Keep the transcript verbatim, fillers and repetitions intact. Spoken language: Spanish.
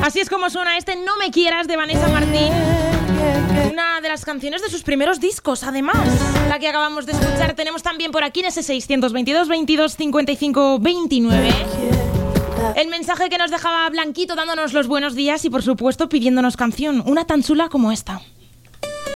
Así es como suena este No me quieras de Vanessa Martín. Una de las canciones de sus primeros discos, además. La que acabamos de escuchar. Tenemos también por aquí en ese seiscientos veintidós, veintidós, cincuenta y cinco, veintinueve el mensaje que nos dejaba Blanquito dándonos los buenos días y por supuesto pidiéndonos canción. Una tan chula como esta.